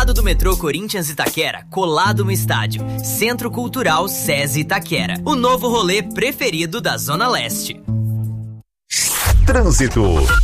lado do metrô Corinthians Itaquera, colado no estádio. Centro Cultural SESI Itaquera. O novo rolê preferido da Zona Leste. Trânsito.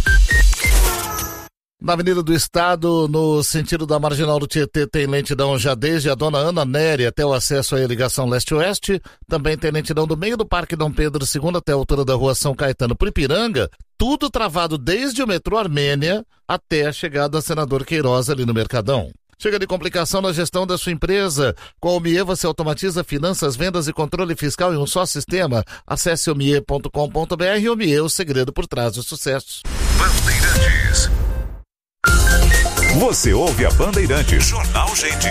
Na Avenida do Estado, no sentido da Marginal do Tietê, tem lentidão já desde a Dona Ana Nery até o acesso à ligação leste-oeste. Também tem lentidão do meio do Parque Dom Pedro II até a altura da Rua São Caetano por Ipiranga. Tudo travado desde o metrô Armênia até a chegada a Senador Queiroz ali no Mercadão. Chega de complicação na gestão da sua empresa. Com a Omie você automatiza finanças, vendas e controle fiscal em um só sistema. Acesse omie.com.br. Omie, o segredo por trás do sucesso. Bandeirantes. Você ouve a Bandeirantes. Jornal Gente.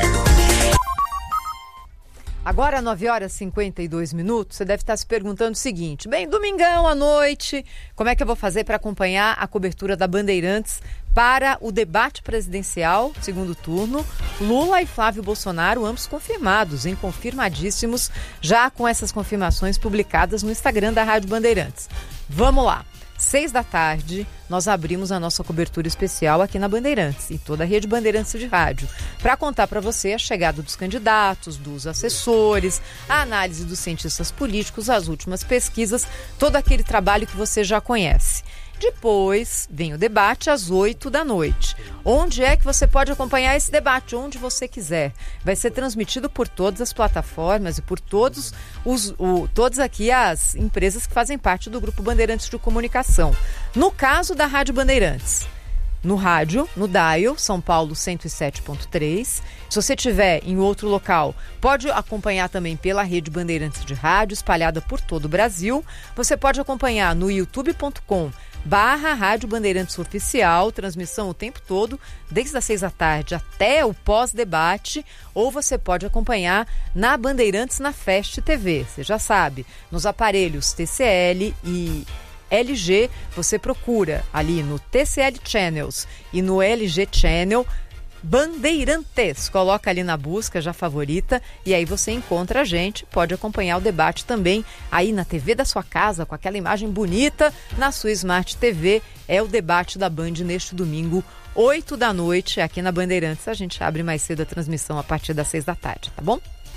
Agora, 9h52, você deve estar se perguntando o seguinte: bem, domingão à noite, como é que eu vou fazer para acompanhar a cobertura da Bandeirantes para o debate presidencial, segundo turno? Lula e Flávio Bolsonaro, ambos confirmados, confirmadíssimos, já com essas confirmações publicadas no Instagram da Rádio Bandeirantes. Vamos lá. 6h, nós abrimos a nossa cobertura especial aqui na Bandeirantes, em toda a rede Bandeirantes de rádio, para contar para você a chegada dos candidatos, dos assessores, a análise dos cientistas políticos, as últimas pesquisas, todo aquele trabalho que você já conhece. Depois vem o debate às 8h. Onde é que você pode acompanhar esse debate? Onde você quiser. Vai ser transmitido por todas as plataformas e por todas aqui as empresas que fazem parte do Grupo Bandeirantes de Comunicação. No caso da Rádio Bandeirantes, no rádio, no dial, São Paulo 107.3. Se você estiver em outro local, pode acompanhar também pela rede Bandeirantes de Rádio, espalhada por todo o Brasil. Você pode acompanhar no youtube.com/Rádio Bandeirantes Oficial, transmissão o tempo todo, desde as 6h até o pós-debate, ou você pode acompanhar na Bandeirantes na Fast TV, você já sabe, nos aparelhos TCL e LG, você procura ali no TCL Channels e no LG Channel Bandeirantes, coloca ali na busca, já favorita, e aí você encontra a gente, pode acompanhar o debate também aí na TV da sua casa, com aquela imagem bonita, na sua Smart TV, é o debate da Band neste domingo, 8h, aqui na Bandeirantes. A gente abre mais cedo a transmissão a partir das 6h, tá bom?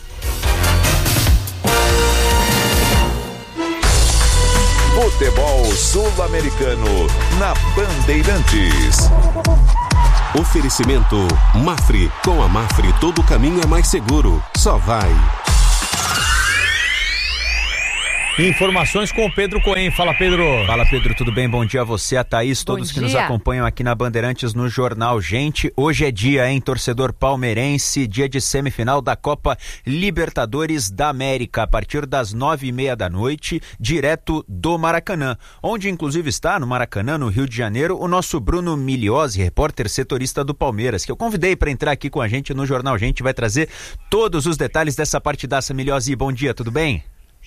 Futebol Sul-Americano na Bandeirantes. Oferecimento Mafre. Com a Mafre todo caminho é mais seguro. Só vai. Informações com o Pedro Cohen. Fala, Pedro. Fala, Pedro, tudo bem? Bom dia a você, a Thaís, todos que nos acompanham aqui na Bandeirantes no Jornal Gente. Hoje é dia, torcedor palmeirense, dia de semifinal da Copa Libertadores da América, a partir das 9h30, direto do Maracanã, onde inclusive está, no Maracanã, no Rio de Janeiro, o nosso Bruno Migliozzi, repórter setorista do Palmeiras, que eu convidei para entrar aqui com a gente no Jornal Gente, vai trazer todos os detalhes dessa partidaça. Migliozzi, bom dia, tudo bem?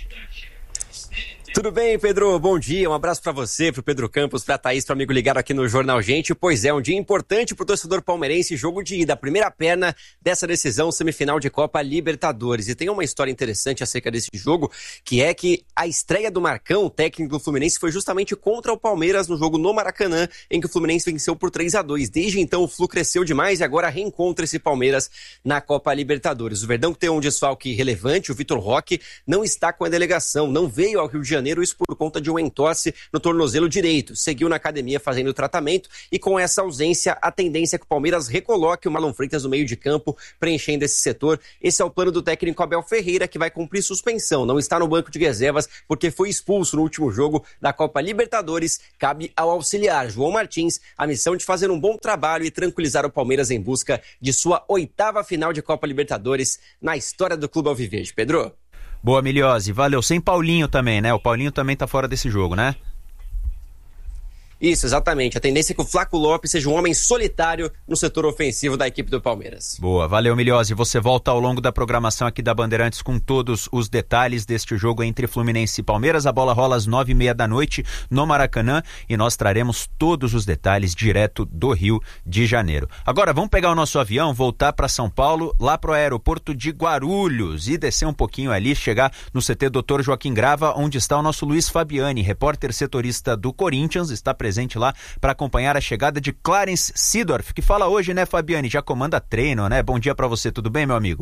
Tudo bem, Pedro? Bom dia, um abraço pra você, pro Pedro Campos, pra Thaís, pro amigo ligado aqui no Jornal Gente. Pois é, um dia importante pro torcedor palmeirense, jogo de ida, a primeira perna dessa decisão semifinal de Copa Libertadores. E tem uma história interessante acerca desse jogo, que é que a estreia do Marcão, o técnico do Fluminense, foi justamente contra o Palmeiras no jogo no Maracanã, em que o Fluminense venceu por 3-2. Desde então o Flu cresceu demais e agora reencontra esse Palmeiras na Copa Libertadores. O Verdão, que tem um desfalque relevante, o Vitor Roque, não está com a delegação, não veio ao Rio de Janeiro, isso por conta de um entorse no tornozelo direito. Seguiu na academia fazendo o tratamento e com essa ausência, a tendência é que o Palmeiras recoloque o Marlon Freitas no meio de campo, preenchendo esse setor. Esse é o plano do técnico Abel Ferreira, que vai cumprir suspensão. Não está no banco de reservas porque foi expulso no último jogo da Copa Libertadores. Cabe ao auxiliar João Martins a missão de fazer um bom trabalho e tranquilizar o Palmeiras em busca de sua 8ª final de Copa Libertadores na história do Clube Alviverde. Pedro? Boa, Migliozzi, valeu. Sem Paulinho também, né? O Paulinho também tá fora desse jogo, né? Isso, exatamente. A tendência é que o Flaco Lopes seja um homem solitário no setor ofensivo da equipe do Palmeiras. Boa, valeu, Migliozzi. Você volta ao longo da programação aqui da Bandeirantes com todos os detalhes deste jogo entre Fluminense e Palmeiras. A bola rola às 9h30 no Maracanã e nós traremos todos os detalhes direto do Rio de Janeiro. Agora vamos pegar o nosso avião, voltar para São Paulo, lá para o aeroporto de Guarulhos e descer um pouquinho ali, chegar no CT Dr. Joaquim Grava, onde está o nosso Luiz Fabiani, repórter setorista do Corinthians, está presente presente lá para acompanhar a chegada de Clarence Seedorf, que fala hoje, né, Fabiane? Já comanda treino, né? Bom dia para você, tudo bem, meu amigo?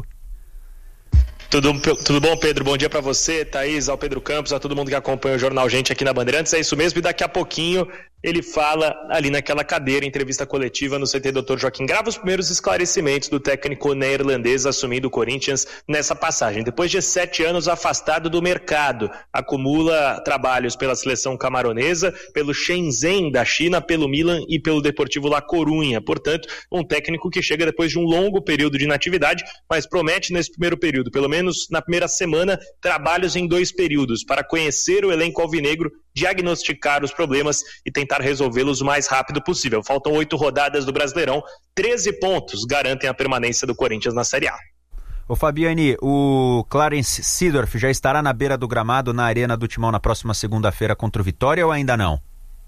Tudo bom, Pedro? Bom dia para você, Thaís, ao Pedro Campos, a todo mundo que acompanha o Jornal Gente aqui na Bandeirantes. É isso mesmo, e daqui a pouquinho ele fala ali naquela cadeira, entrevista coletiva no CT Dr. Joaquim Grava, os primeiros esclarecimentos do técnico neerlandês assumindo o Corinthians nessa passagem. Depois de 7 anos afastado do mercado, acumula trabalhos pela seleção camaronesa, pelo Shenzhen da China, pelo Milan e pelo Deportivo La Corunha. Portanto, um técnico que chega depois de um longo período de inatividade, mas promete nesse primeiro período, pelo menos na primeira semana, trabalhos em 2 períodos, para conhecer o elenco alvinegro, diagnosticar os problemas e tentar resolvê-los o mais rápido possível. Faltam 8 rodadas do Brasileirão, 13 pontos garantem a permanência do Corinthians na Série A. Ô Fabiane, o Clarence Seedorf já estará na beira do gramado na Arena do Timão na próxima segunda-feira contra o Vitória ou ainda não?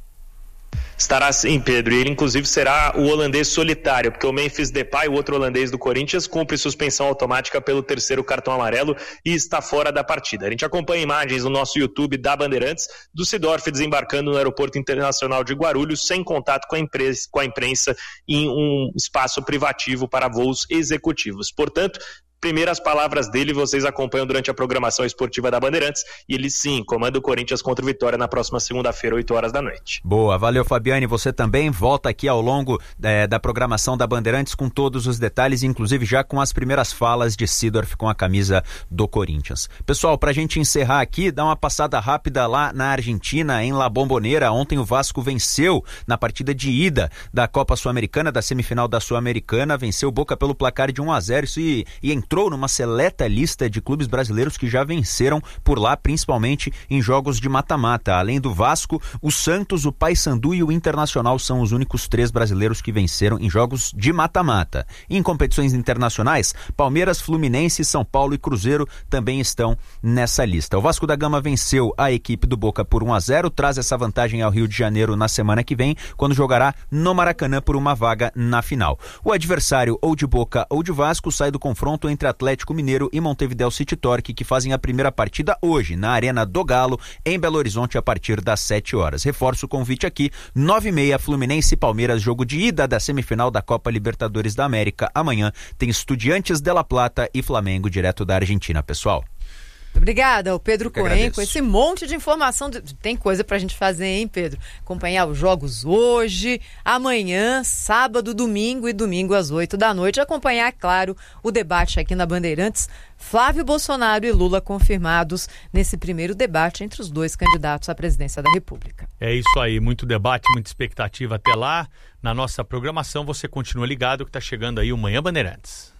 Estará sim, Pedro, e ele inclusive será o holandês solitário, porque o Memphis Depay, o outro holandês do Corinthians, cumpre suspensão automática pelo 3º cartão amarelo e está fora da partida. A gente acompanha imagens no nosso YouTube da Bandeirantes do Seedorf desembarcando no Aeroporto Internacional de Guarulhos sem contato com a imprensa em um espaço privativo para voos executivos. Portanto, primeiras palavras dele vocês acompanham durante a programação esportiva da Bandeirantes, e ele sim comanda o Corinthians contra o Vitória na próxima segunda-feira, 8 horas da noite. Boa, valeu Fabiane, você também volta aqui ao longo da programação da Bandeirantes com todos os detalhes, inclusive já com as primeiras falas de Seedorf com a camisa do Corinthians. Pessoal, pra gente encerrar aqui, dá uma passada rápida lá na Argentina, em La Bombonera. Ontem o Vasco venceu na partida de ida da Copa Sul-Americana, da semifinal da Sul-Americana, venceu o Boca pelo placar de 1-0 e entrou numa seleta lista de clubes brasileiros que já venceram por lá, principalmente em jogos de mata-mata. Além do Vasco, o Santos, o Paysandu e o Internacional são os únicos 3 brasileiros que venceram em jogos de mata-mata. Em competições internacionais, Palmeiras, Fluminense, São Paulo e Cruzeiro também estão nessa lista. O Vasco da Gama venceu a equipe do Boca por 1-0, traz essa vantagem ao Rio de Janeiro na semana que vem, quando jogará no Maracanã por uma vaga na final. O adversário ou de Boca ou de Vasco sai do confronto entre Atlético Mineiro e Montevideo City Torque, que fazem a primeira partida hoje na Arena do Galo, em Belo Horizonte, a partir das 7 horas. Reforço o convite aqui, 9h30, Fluminense e Palmeiras, jogo de ida da semifinal da Copa Libertadores da América. Amanhã tem Estudiantes de La Plata e Flamengo, direto da Argentina, pessoal. Obrigada, o Pedro Cohen, com esse monte de informação. Tem coisa pra gente fazer, hein, Pedro? Acompanhar os jogos hoje, amanhã, sábado, domingo e domingo às 8 da noite. Acompanhar, claro, o debate aqui na Bandeirantes. Flávio Bolsonaro e Lula confirmados nesse primeiro debate entre os 2 candidatos à presidência da República. É isso aí, muito debate, muita expectativa até lá. Na nossa programação, você continua ligado que tá chegando aí o Manhã Bandeirantes.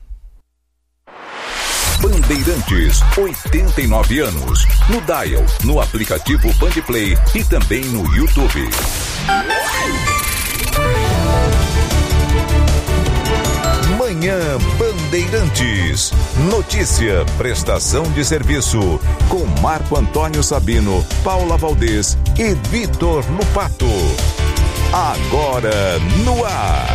Bandeirantes, 89 anos. No Dial, no aplicativo Bandplay e também no YouTube. Manhã Bandeirantes. Notícia, prestação de serviço. Com Marco Antônio Sabino, Paula Valdez e Vitor Lupato. Agora no ar.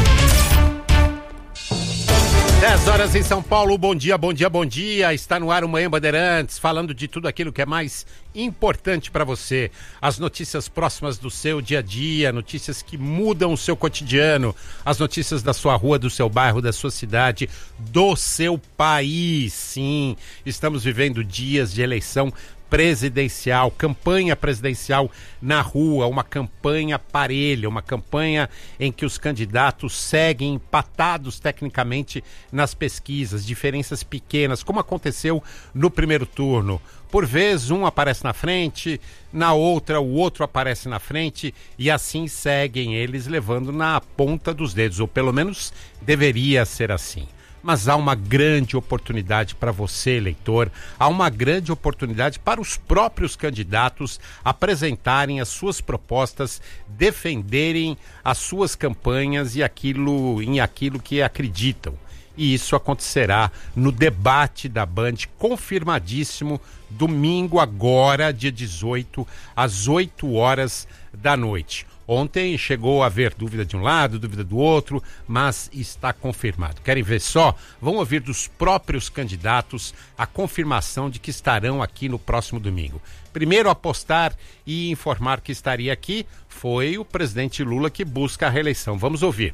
10 horas em São Paulo, bom dia, bom dia, bom dia. Está no ar o Manhã Bandeirantes, falando de tudo aquilo que é mais importante para você. As notícias próximas do seu dia a dia, notícias que mudam o seu cotidiano, as notícias da sua rua, do seu bairro, da sua cidade, do seu país. Sim, estamos vivendo dias de eleição presidencial, campanha presidencial na rua, uma campanha parelha, uma campanha em que os candidatos seguem empatados tecnicamente nas pesquisas, diferenças pequenas, como aconteceu no primeiro turno. Por vezes um aparece na frente, na outra o outro aparece na frente e assim seguem eles levando na ponta dos dedos, ou pelo menos deveria ser assim. Mas há uma grande oportunidade para você, eleitor, há uma grande oportunidade para os próprios candidatos apresentarem as suas propostas, defenderem as suas campanhas e em aquilo que acreditam. E isso acontecerá no debate da Band, confirmadíssimo, domingo agora, dia 18, às 8 horas da noite. Ontem chegou a haver dúvida de um lado, dúvida do outro, mas está confirmado. Querem ver só? Vão ouvir dos próprios candidatos a confirmação de que estarão aqui no próximo domingo. Primeiro a apostar e informar que estaria aqui foi o presidente Lula, que busca a reeleição. Vamos ouvir.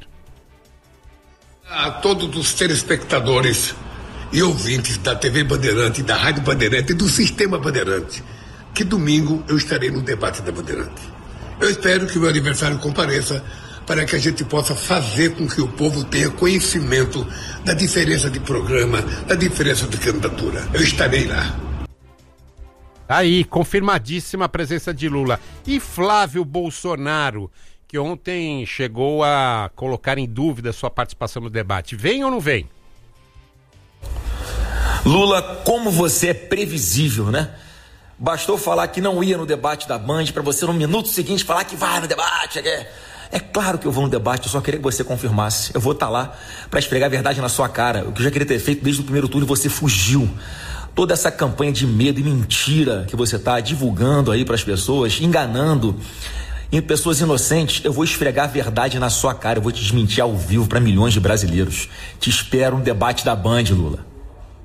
A todos os telespectadores e ouvintes da TV Bandeirante, da Rádio Bandeirante e do Sistema Bandeirante, que domingo eu estarei no debate da Bandeirante. Eu espero que o meu aniversário compareça para que a gente possa fazer com que o povo tenha conhecimento da diferença de programa, da diferença de candidatura. Eu estarei lá. Aí, confirmadíssima a presença de Lula. E Flávio Bolsonaro, que ontem chegou a colocar em dúvida sua participação no debate. Vem ou não vem? Lula, como você é previsível, né? Bastou falar que não ia no debate da Band para você no minuto seguinte falar que vai no debate. É claro que eu vou no debate, eu só queria que você confirmasse. Eu vou estar lá para esfregar a verdade na sua cara. O que eu já queria ter feito desde o primeiro turno, você fugiu. Toda essa campanha de medo e mentira que você está divulgando aí para as pessoas, enganando pessoas inocentes, eu vou esfregar a verdade na sua cara, eu vou te desmentir ao vivo para milhões de brasileiros. Te espero no debate da Band, Lula.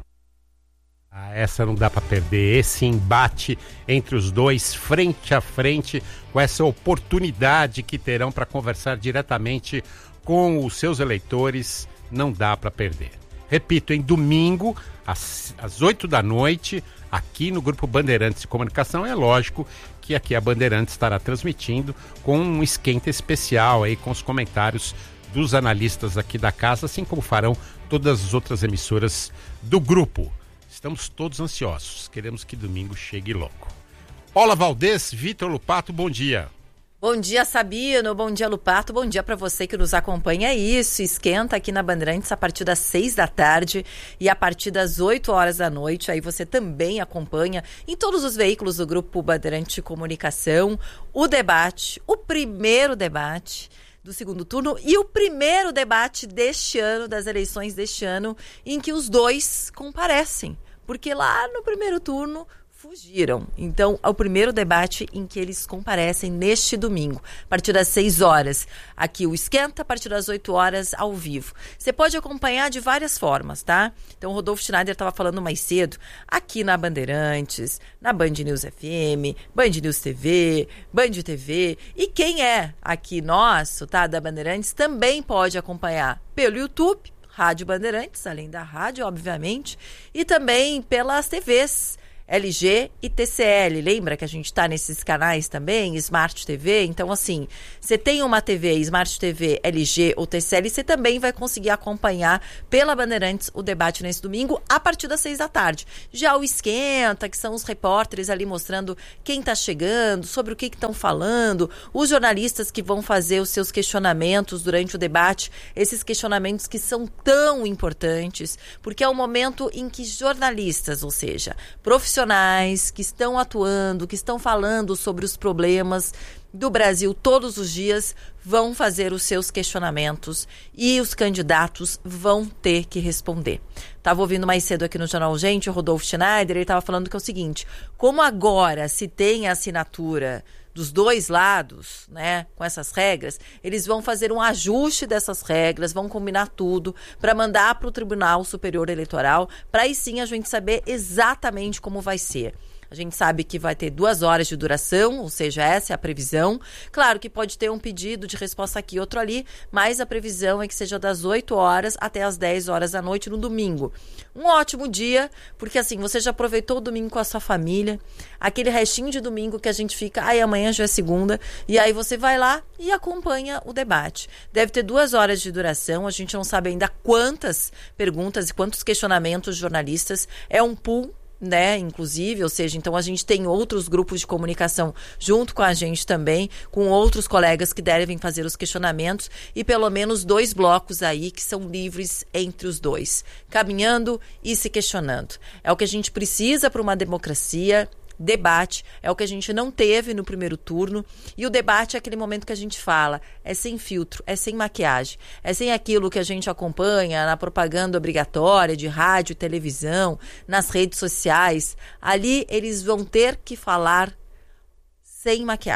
Essa não dá para perder, esse embate entre os dois, frente a frente, com essa oportunidade que terão para conversar diretamente com os seus eleitores, não dá para perder. Repito, em domingo, às 8 da noite, aqui no Grupo Bandeirantes de Comunicação, é lógico que aqui a Bandeirantes estará transmitindo com um esquenta especial aí, com os comentários dos analistas aqui da casa, assim como farão todas as outras emissoras do grupo. Estamos todos ansiosos, queremos que domingo chegue logo. Paula Valdez, Vitor Lupato, bom dia. Bom dia, Sabino, bom dia, Lupato, bom dia para você que nos acompanha. É isso, esquenta aqui na Bandeirantes a partir das 6 da tarde e a partir das 8 horas da noite. Aí você também acompanha em todos os veículos do Grupo Bandeirante de Comunicação o debate, o primeiro debate do segundo turno e o primeiro debate deste ano, das eleições deste ano, em que os dois comparecem. Porque lá no primeiro turno fugiram. Então, é o primeiro debate em que eles comparecem neste domingo, a partir das 6 horas. Aqui o Esquenta, a partir das 8 horas, ao vivo. Você pode acompanhar de várias formas, tá? Então, o Rodolfo Schneider estava falando mais cedo, aqui na Bandeirantes, na Band News FM, Band News TV, Band TV. E quem é aqui nosso, tá, da Bandeirantes, também pode acompanhar pelo YouTube, Rádio Bandeirantes, além da rádio, obviamente, e também pelas TVs, LG e TCL. Lembra que a gente está nesses canais também, Smart TV? Então, assim, você tem uma TV, Smart TV, LG ou TCL, você também vai conseguir acompanhar pela Bandeirantes o debate nesse domingo, a partir das 6 da tarde. Já o Esquenta, que são os repórteres ali mostrando quem está chegando, sobre o que estão falando, os jornalistas que vão fazer os seus questionamentos durante o debate, esses questionamentos que são tão importantes, porque é o momento em que jornalistas, ou seja, profissionais que estão atuando, que estão falando sobre os problemas do Brasil todos os dias, vão fazer os seus questionamentos e os candidatos vão ter que responder. Estava ouvindo mais cedo aqui no Jornal Gente, o Rodolfo Schneider, ele estava falando que é o seguinte, como agora se tem a assinatura dos dois lados, né, com essas regras, eles vão fazer um ajuste dessas regras, vão combinar tudo para mandar para o Tribunal Superior Eleitoral, para aí sim a gente saber exatamente como vai ser. A gente sabe que vai ter 2 horas de duração, ou seja, essa é a previsão. Claro que pode ter um pedido de resposta aqui, outro ali, mas a previsão é que seja das 8 horas até as 10 horas da noite no domingo. Um ótimo dia, porque assim, você já aproveitou o domingo com a sua família, aquele restinho de domingo que a gente fica, amanhã já é segunda, e aí você vai lá e acompanha o debate. Deve ter 2 horas de duração, a gente não sabe ainda quantas perguntas e quantos questionamentos jornalistas, é um pool, né, inclusive, ou seja, então a gente tem outros grupos de comunicação junto com a gente também, com outros colegas que devem fazer os questionamentos e pelo menos 2 blocos aí que são livres entre os dois, caminhando e se questionando. É o que a gente precisa para uma democracia. Debate é o que a gente não teve no primeiro turno, e o debate é aquele momento que a gente fala, é sem filtro, é sem maquiagem, é sem aquilo que a gente acompanha na propaganda obrigatória de rádio, televisão, nas redes sociais. Ali eles vão ter que falar sem maquiagem.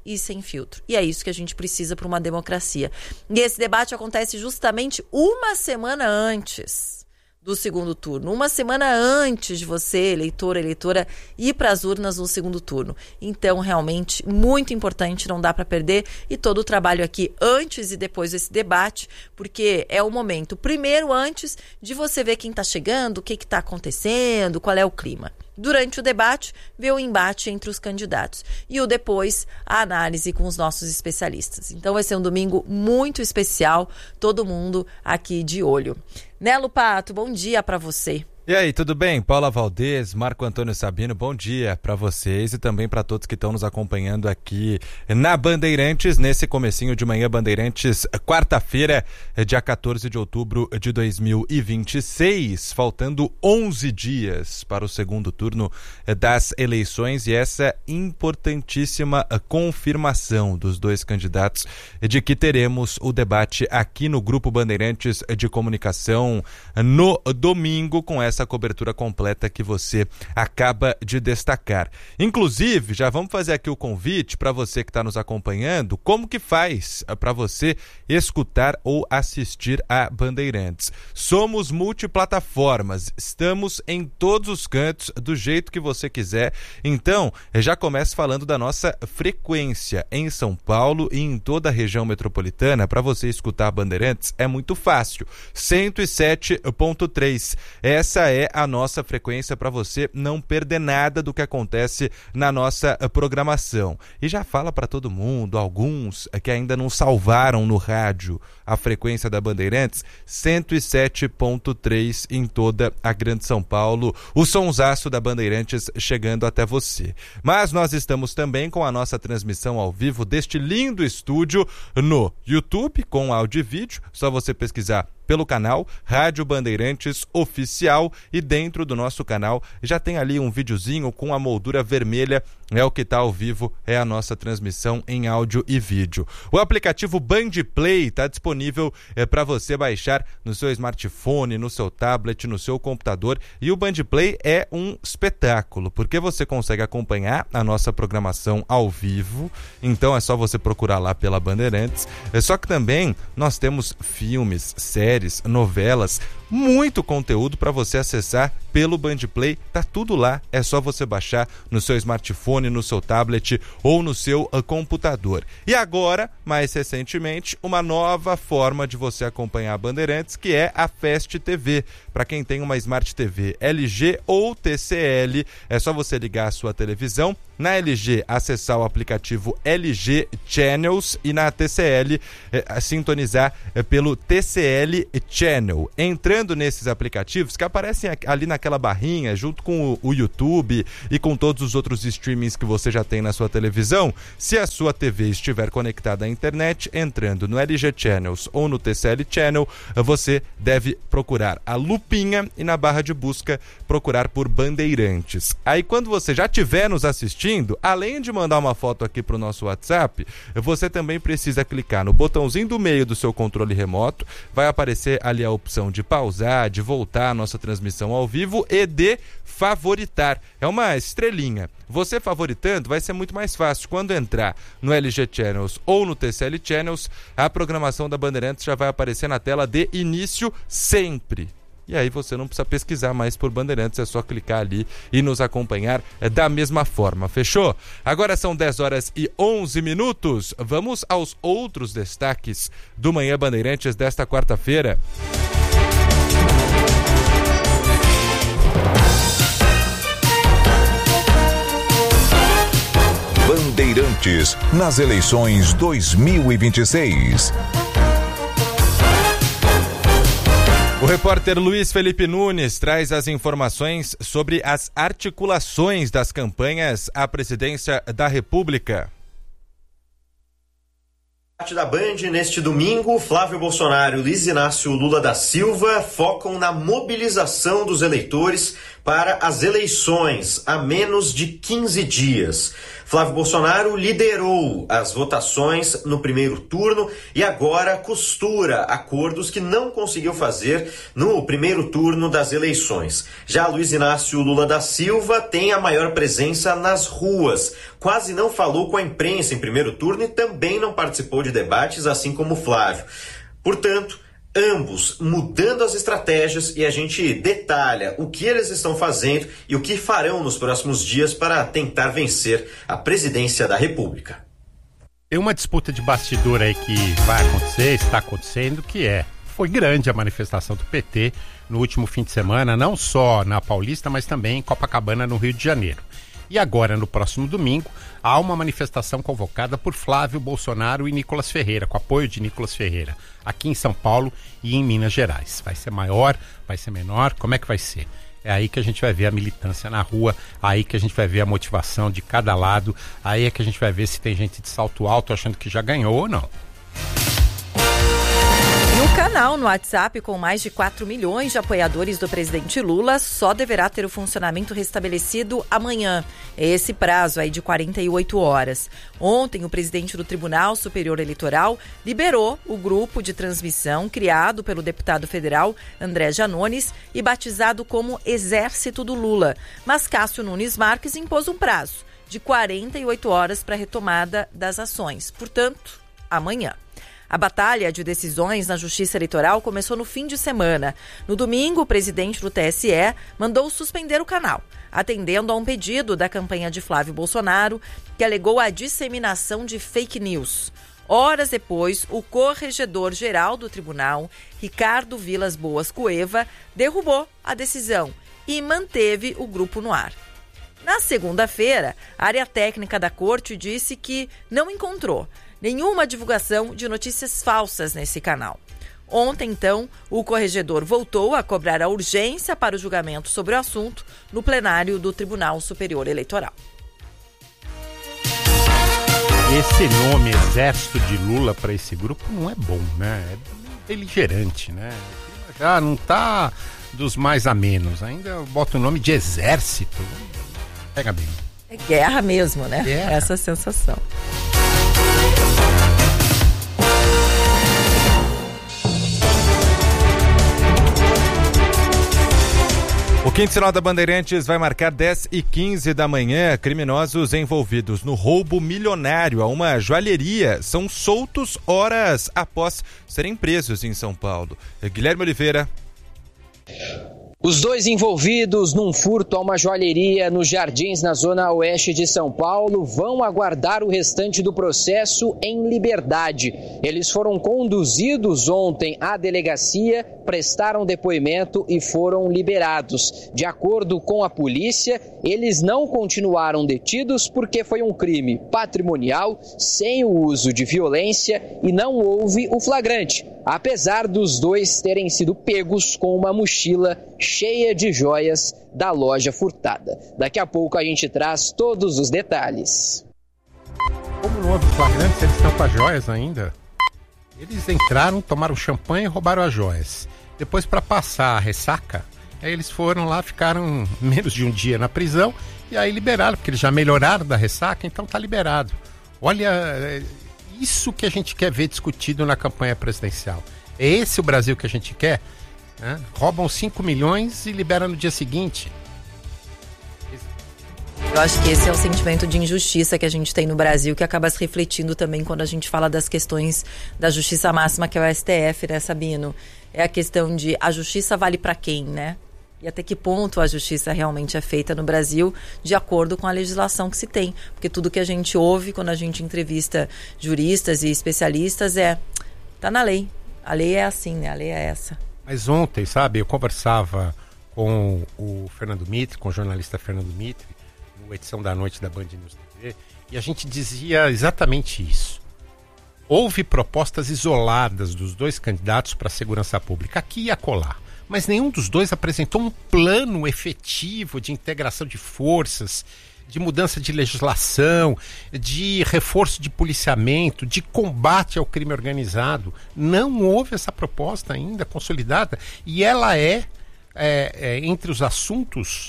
e sem filtro. E é isso que a gente precisa para uma democracia. E esse debate acontece justamente uma semana antes do segundo turno, uma semana antes de você, eleitora, ir para as urnas no segundo turno. Então, realmente, muito importante, não dá para perder, e todo o trabalho aqui antes e depois desse debate, porque é o momento, primeiro antes de você ver quem está chegando, o que está acontecendo, qual é o clima. Durante o debate, ver o embate entre os candidatos. E o depois, a análise com os nossos especialistas. Então vai ser um domingo muito especial, todo mundo aqui de olho. Nelo Pato, bom dia para você. E aí, tudo bem? Paula Valdez, Marco Antônio Sabino, bom dia para vocês e também para todos que estão nos acompanhando aqui na Bandeirantes, nesse comecinho de manhã Bandeirantes, quarta-feira, dia 14 de outubro de 2026, faltando 11 dias para o segundo turno das eleições e essa importantíssima confirmação dos dois candidatos de que teremos o debate aqui no Grupo Bandeirantes de Comunicação no domingo, com essa cobertura completa que você acaba de destacar. Inclusive, já vamos fazer aqui o convite para você que está nos acompanhando, como que faz para você escutar ou assistir a Bandeirantes. Somos multiplataformas, estamos em todos os cantos, do jeito que você quiser. Então, já começo falando da nossa frequência em São Paulo e em toda a região metropolitana. Para você escutar a Bandeirantes é muito fácil, 107.3. Essa é a nossa frequência para você não perder nada do que acontece na nossa programação. E já fala para todo mundo, alguns que ainda não salvaram no rádio a frequência da Bandeirantes, 107.3 em toda a Grande São Paulo, o sonsaço da Bandeirantes chegando até você. Mas nós estamos também com a nossa transmissão ao vivo deste lindo estúdio no YouTube, com áudio e vídeo, só você pesquisar pelo canal Rádio Bandeirantes Oficial e dentro do nosso canal já tem ali um videozinho com a moldura vermelha, é o que está ao vivo, é a nossa transmissão em áudio e vídeo. O aplicativo Bandplay está disponível para você baixar no seu smartphone, no seu tablet, no seu computador, e o Bandplay é um espetáculo, porque você consegue acompanhar a nossa programação ao vivo, então é só você procurar lá pela Bandeirantes, só que também nós temos filmes, séries, novelas, muito conteúdo para você acessar pelo Bandplay, tá tudo lá, é só você baixar no seu smartphone, no seu tablet ou no seu computador. E agora, mais recentemente, uma nova forma de você acompanhar a Bandeirantes, que é a Fast TV. Para quem tem uma Smart TV LG ou TCL, é só você ligar a sua televisão, na LG acessar o aplicativo LG Channels e na TCL sintonizar pelo TCL Channel. Entrando nesses aplicativos que aparecem ali naquela barrinha junto com o YouTube e com todos os outros streamings que você já tem na sua televisão, se a sua TV estiver conectada à internet, entrando no LG Channels ou no TCL Channel, você deve procurar a lupinha e na barra de busca procurar por Bandeirantes. Aí quando você já estiver nos assistindo, além de mandar uma foto aqui para o nosso WhatsApp, você também precisa clicar no botãozinho do meio do seu controle remoto, vai aparecer ali a opção de pausar, de voltar a nossa transmissão ao vivo e de favoritar. É uma estrelinha. Você favoritando vai ser muito mais fácil. Quando entrar no LG Channels ou no TCL Channels, a programação da Bandeirantes já vai aparecer na tela de início sempre. E aí você não precisa pesquisar mais por Bandeirantes, é só clicar ali e nos acompanhar da mesma forma, fechou? Agora são 10h11, vamos aos outros destaques do Manhã Bandeirantes desta quarta-feira. Bandeirantes nas eleições 2026. O repórter Luiz Felipe Nunes traz as informações sobre as articulações das campanhas à presidência da República. Da Band, neste domingo, Flávio Bolsonaro e Luiz Inácio Lula da Silva focam na mobilização dos eleitores para as eleições a menos de 15 dias. Flávio Bolsonaro liderou as votações no primeiro turno e agora costura acordos que não conseguiu fazer no primeiro turno das eleições. Já Luiz Inácio Lula da Silva tem a maior presença nas ruas. Quase não falou com a imprensa em primeiro turno e também não participou de debates, assim como Flávio. Portanto, ambos mudando as estratégias, e a gente detalha o que eles estão fazendo e o que farão nos próximos dias para tentar vencer a presidência da República. Tem uma disputa de bastidor aí que vai acontecer, está acontecendo, foi grande a manifestação do PT no último fim de semana, não só na Paulista, mas também em Copacabana, no Rio de Janeiro. E agora, no próximo domingo, há uma manifestação convocada por Flávio Bolsonaro e Nicolas Ferreira, com apoio de Nicolas Ferreira, aqui em São Paulo e em Minas Gerais. Vai ser maior, vai ser menor, como é que vai ser? É aí que a gente vai ver a militância na rua, aí que a gente vai ver a motivação de cada lado, aí é que a gente vai ver se tem gente de salto alto achando que já ganhou ou não. O canal no WhatsApp, com mais de 4 milhões de apoiadores do presidente Lula, só deverá ter o funcionamento restabelecido amanhã. É esse prazo aí de 48 horas. Ontem, o presidente do Tribunal Superior Eleitoral liberou o grupo de transmissão criado pelo deputado federal André Janones e batizado como Exército do Lula. Mas Cássio Nunes Marques impôs um prazo de 48 horas para a retomada das ações. Portanto, amanhã. A batalha de decisões na Justiça Eleitoral começou no fim de semana. No domingo, o presidente do TSE mandou suspender o canal, atendendo a um pedido da campanha de Flávio Bolsonaro, que alegou a disseminação de fake news. Horas depois, o corregedor-geral do tribunal, Ricardo Vilas Boas Cueva, derrubou a decisão e manteve o grupo no ar. Na segunda-feira, a área técnica da corte disse que não encontrou nenhuma divulgação de notícias falsas nesse canal. Ontem, então, o corregedor voltou a cobrar a urgência para o julgamento sobre o assunto no plenário do Tribunal Superior Eleitoral. Esse nome, Exército de Lula, para esse grupo não é bom, né? É beligerante, né? Já não tá dos mais a menos. Ainda bota o nome de Exército. Pega bem. É guerra mesmo, né? Guerra. Essa sensação. O Quinto Sinal da Bandeirantes vai marcar 10h15 da manhã. Criminosos envolvidos no roubo milionário a uma joalheria são soltos horas após serem presos em São Paulo. Guilherme Oliveira. Os dois envolvidos num furto a uma joalheria nos Jardins, na zona oeste de São Paulo, vão aguardar o restante do processo em liberdade. Eles foram conduzidos ontem à delegacia, prestaram depoimento e foram liberados. De acordo com a polícia, eles não continuaram detidos porque foi um crime patrimonial, sem o uso de violência, e não houve o flagrante, apesar dos dois terem sido pegos com uma mochila cheia de joias da loja furtada. Daqui a pouco a gente traz todos os detalhes. Como não houve flagrante, eles estão com as joias ainda? Eles entraram, tomaram champanhe e roubaram as joias. Depois, para passar a ressaca, aí eles foram lá, ficaram menos de um dia na prisão e aí liberaram, porque eles já melhoraram da ressaca, então tá liberado. Olha, isso que a gente quer ver discutido na campanha presidencial. É esse o Brasil que a gente quer? Né? Roubam 5 milhões e liberam no dia seguinte. Eu acho que esse é o sentimento de injustiça que a gente tem no Brasil, que acaba se refletindo também quando a gente fala das questões da justiça máxima, que é o STF, né, Sabino? É a questão de a justiça vale para quem, né? E até que ponto a justiça realmente é feita no Brasil de acordo com a legislação que se tem. Porque tudo que a gente ouve quando a gente entrevista juristas e especialistas tá na lei. A lei é assim, né? A lei é essa. Mas ontem, sabe, eu conversava com o Fernando Mitre, com o jornalista Fernando Mitre, na edição da noite da Band News TV, e a gente dizia exatamente isso. Houve propostas isoladas dos dois candidatos para a segurança pública, aqui e acolá, mas nenhum dos dois apresentou um plano efetivo de integração de forças, de mudança de legislação, de reforço de policiamento, de combate ao crime organizado. Não houve essa proposta ainda consolidada, e ela é entre os assuntos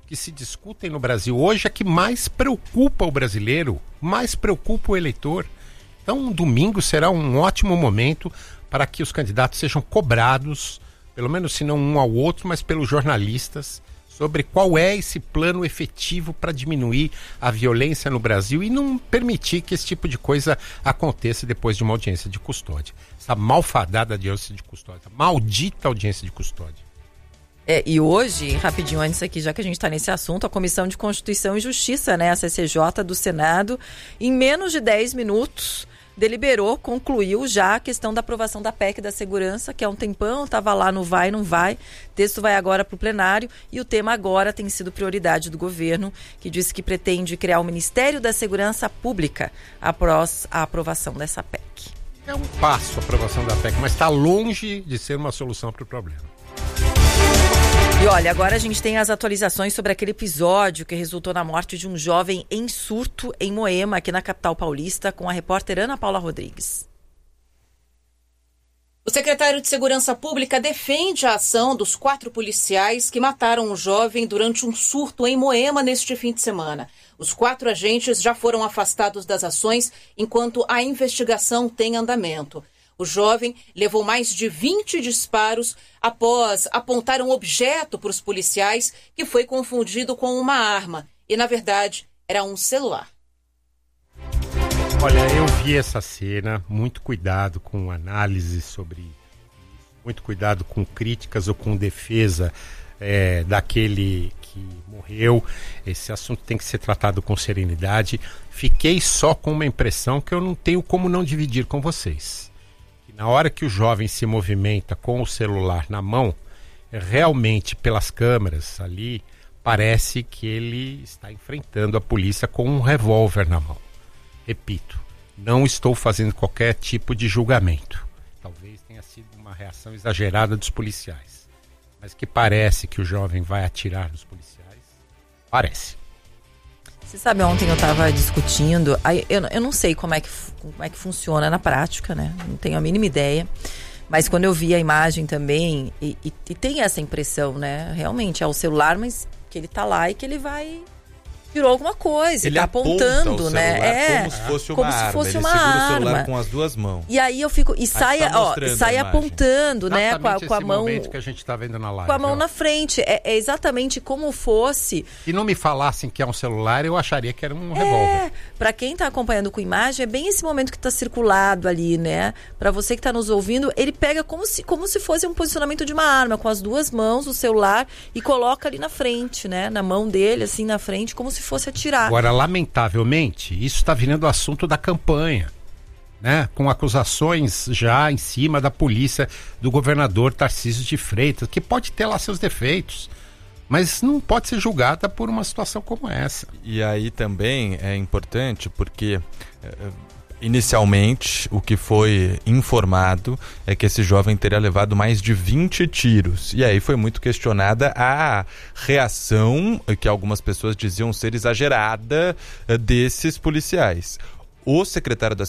que se discutem no Brasil hoje é que mais preocupa o brasileiro, mais preocupa o eleitor. Então, um domingo será um ótimo momento para que os candidatos sejam cobrados, pelo menos se não um ao outro, mas pelos jornalistas, sobre qual é esse plano efetivo para diminuir a violência no Brasil e não permitir que esse tipo de coisa aconteça depois de uma audiência de custódia. Essa malfadada audiência de custódia, maldita audiência de custódia. E hoje, rapidinho antes aqui, já que a gente está nesse assunto, a Comissão de Constituição e Justiça, né, a CCJ do Senado, em menos de 10 minutos, deliberou, concluiu já a questão da aprovação da PEC da segurança, que há um tempão estava lá no vai, não vai. O texto vai agora para o plenário e o tema agora tem sido prioridade do governo, que disse que pretende criar o Ministério da Segurança Pública após a aprovação dessa PEC. É um passo a aprovação da PEC, mas está longe de ser uma solução para o problema. E olha, agora a gente tem as atualizações sobre aquele episódio que resultou na morte de um jovem em surto em Moema, aqui na capital paulista, com a repórter Ana Paula Rodrigues. O secretário de Segurança Pública defende a ação dos 4 policiais que mataram um jovem durante um surto em Moema neste fim de semana. Os 4 agentes já foram afastados das ações enquanto a investigação tem andamento. O jovem levou mais de 20 disparos após apontar um objeto para os policiais que foi confundido com uma arma e, na verdade, era um celular. Olha, eu vi essa cena, muito cuidado com análise sobre isso, muito cuidado com críticas ou com defesa daquele que morreu. Esse assunto tem que ser tratado com serenidade. Fiquei só com uma impressão que eu não tenho como não dividir com vocês. Na hora que o jovem se movimenta com o celular na mão, realmente pelas câmeras ali, parece que ele está enfrentando a polícia com um revólver na mão. Repito, não estou fazendo qualquer tipo de julgamento. Talvez tenha sido uma reação exagerada dos policiais. Mas que parece que o jovem vai atirar nos policiais, parece. Você sabe, ontem eu estava discutindo, eu não sei como é que funciona na prática, né? Não tenho a mínima ideia. Mas quando eu vi a imagem também, e tem essa impressão, né? Realmente é o celular, mas que ele tá lá e que ele vai... Tirou alguma coisa, ele tá apontando, né? Como se fosse uma arma. Ele segura o celular com as duas mãos. E aí eu fico. E sai apontando, né? Com a mão. Que a gente tá vendo na live, com a mão na frente. É exatamente como fosse. Se não me falassem que é um celular, eu acharia que era um revólver. Pra quem tá acompanhando com imagem, é bem esse momento que tá circulado ali, né? Pra você que tá nos ouvindo, ele pega como se fosse um posicionamento de uma arma, com as duas mãos, o celular, e coloca ali na frente, né? Na mão dele, assim, na frente, como se fosse atirar. Agora, lamentavelmente, isso está virando assunto da campanha, né? Com acusações já em cima da polícia do governador Tarcísio de Freitas, que pode ter lá seus defeitos, mas não pode ser julgada por uma situação como essa. E aí também é importante porque... Inicialmente, o que foi informado é que esse jovem teria levado mais de 20 tiros. E aí foi muito questionada a reação, que algumas pessoas diziam ser exagerada, desses policiais. O secretário da